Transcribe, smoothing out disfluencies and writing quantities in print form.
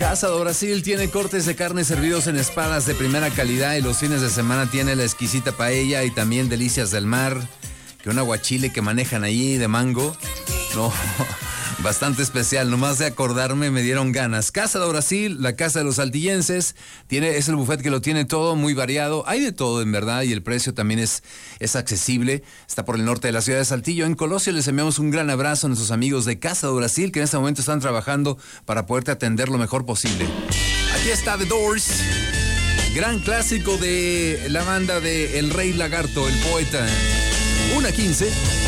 Casa do Brasil tiene cortes de carne servidos en espadas de primera calidad y los fines de semana tiene la exquisita paella y también delicias del mar, que un aguachile que manejan allí de mango. No, bastante especial, nomás de acordarme me dieron ganas. Casa do Brasil, la casa de los saltillenses, es el buffet que lo tiene todo, muy variado, hay de todo en verdad y el precio también es accesible. Está por el norte de la ciudad de Saltillo. En Colosio les enviamos un gran abrazo a nuestros amigos de Casa do Brasil que en este momento están trabajando para poderte atender lo mejor posible. Aquí está The Doors, gran clásico de la banda de El Rey Lagarto, el poeta. 1:15.